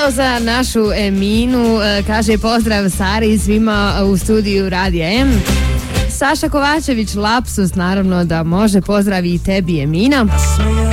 to za našu Eminu. Kaže pozdrav Sari i svima u studiju Radija M. Saša Kovačević, lapsus, naravno da može, pozdravi i tebi Emina.